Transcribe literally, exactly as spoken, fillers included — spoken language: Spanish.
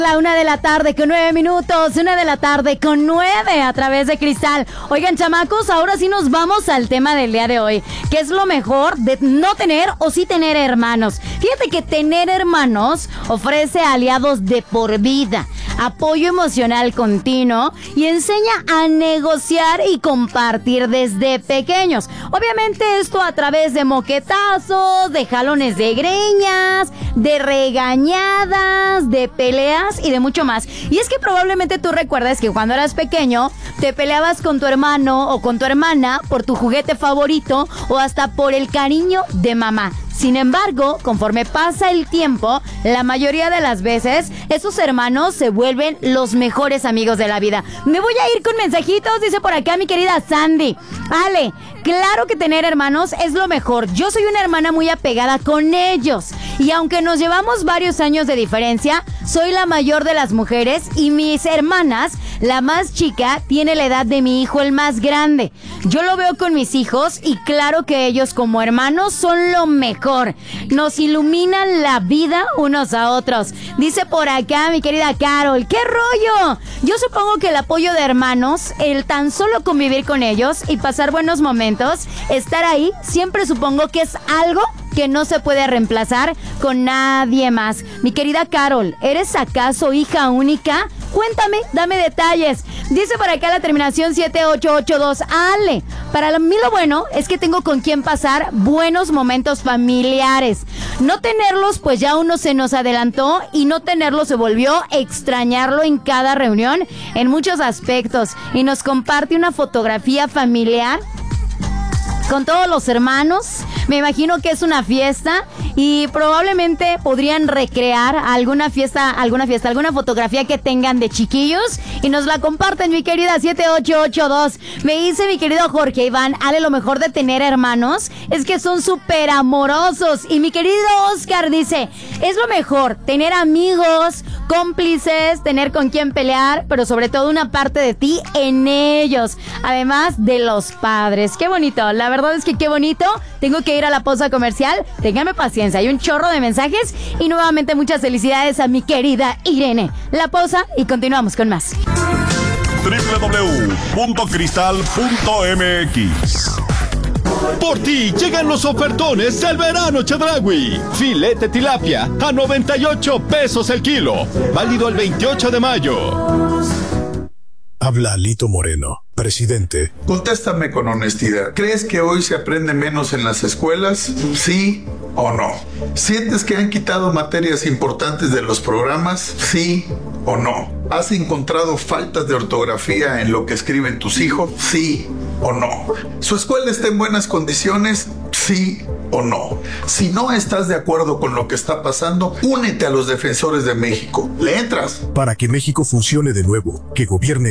La una de la tarde con nueve minutos, una de la tarde con nueve a través de Cristal. Oigan, chamacos, ahora sí nos vamos al tema del día de hoy. ¿Qué es lo mejor de no tener o sí tener hermanos? Fíjate que tener hermanos ofrece aliados de por vida, apoyo emocional continuo y enseña a negociar y compartir desde pequeños. Obviamente esto a través de moquetazos, de jalones de greñas, de regañadas, de peleas y de mucho más. Y es que probablemente tú recuerdas que cuando eras pequeño te peleabas con tu hermano o con tu hermana por tu juguete favorito o hasta por el cariño de mamá. Sin embargo, conforme pasa el tiempo, la mayoría de las veces, esos hermanos se vuelven los mejores amigos de la vida. Me voy a ir con mensajitos, dice por acá mi querida Sandy. Ale, claro que tener hermanos es lo mejor. Yo soy una hermana muy apegada con ellos. Y aunque nos llevamos varios años de diferencia, soy la mayor de las mujeres y mis hermanas, la más chica, tiene la edad de mi hijo, el más grande. Yo lo veo con mis hijos y claro que ellos como hermanos son lo mejor. Nos iluminan la vida unos a otros. Dice por acá mi querida Carol, ¡qué rollo! Yo supongo que el apoyo de hermanos, el tan solo convivir con ellos y pasar buenos momentos, estar ahí, siempre supongo que es algo que no se puede reemplazar con nadie más. Mi querida Carol, ¿eres acaso hija única? Cuéntame, dame detalles. Dice por acá la terminación siete ocho ocho dos. Ale, para mí lo bueno es que tengo con quien pasar buenos momentos familiares. No tenerlos, pues ya uno se nos adelantó y no tenerlo se volvió extrañarlo en cada reunión en muchos aspectos. Y nos comparte una fotografía familiar con todos los hermanos. Me imagino que es una fiesta y probablemente podrían recrear alguna fiesta, alguna fiesta, alguna fotografía que tengan de chiquillos y nos la comparten, mi querida siete ocho ocho dos. Me dice mi querido Jorge Iván, Ale, lo mejor de tener hermanos es que son súper amorosos. Y mi querido Oscar dice, es lo mejor tener amigos, cómplices, tener con quien pelear, pero sobre todo una parte de ti en ellos, además de los padres. Qué bonito, la verdad es que qué bonito. Tengo que ir a la pausa comercial, ténganme paciencia, hay un chorro de mensajes y nuevamente muchas felicidades a mi querida Irene. La pausa y continuamos con más. doble u doble u doble u punto cristal punto m x. Por ti llegan los ofertones del verano Chedraui. Filete tilapia a noventa y ocho pesos el kilo. Válido el veintiocho de mayo. Habla Alito Moreno, presidente. Contéstame con honestidad. ¿Crees que hoy se aprende menos en las escuelas? ¿Sí o no? ¿Sientes que han quitado materias importantes de los programas? ¿Sí o no? ¿Has encontrado faltas de ortografía en lo que escriben tus hijos? ¿Sí o no? ¿Su escuela está en buenas condiciones? ¿Sí o no? Si no estás de acuerdo con lo que está pasando, únete a los defensores de México. ¿Le entras? Para que México funcione de nuevo, que gobierne